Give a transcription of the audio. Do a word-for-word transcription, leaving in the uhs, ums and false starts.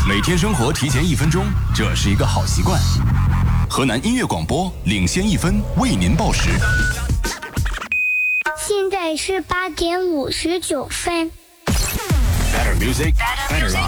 每天生活提前一分钟，这是一个好习惯。河南音乐广播领先一分，为您报时。 现在是八点五十九分。 Better music, better life.